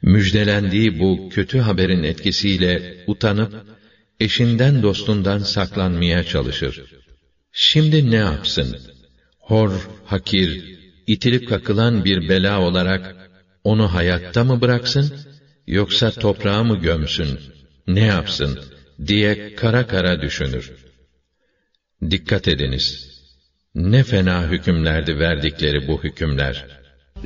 müjdelendiği bu kötü haberin etkisiyle utanıp, eşinden dostundan saklanmaya çalışır. Şimdi ne yapsın? Hor, hakir, itilip kakılan bir bela olarak onu hayatta mı bıraksın, yoksa toprağa mı gömsün, ne yapsın diye kara kara düşünür. Dikkat ediniz! Ne fena hükümlerdi verdikleri bu hükümler!